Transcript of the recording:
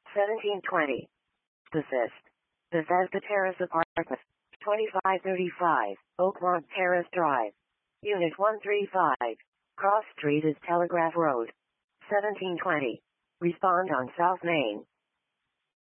1720. Bethesda Terrace Apartments. 2535, Oakmont Terrace Drive. Unit 135. Cross Street is Telegraph Road. 1720. Respond on South Main.